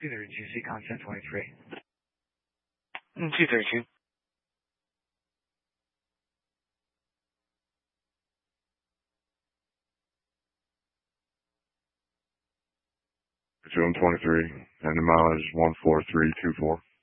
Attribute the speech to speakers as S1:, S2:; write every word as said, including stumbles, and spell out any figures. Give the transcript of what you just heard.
S1: two thirty-two, C content twenty-three.
S2: two thirty-two.
S3: June twenty-three, and the mileage one four three two four.